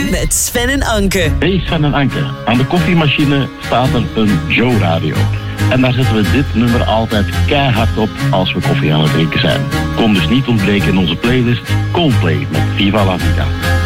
met Sven en Anke. Hey Sven en Anke, aan de koffiemachine staat er een Joe Radio. En daar zetten we dit nummer altijd keihard op als we koffie aan het drinken zijn. Kon dus niet ontbreken in onze playlist Coldplay met Viva la Vida.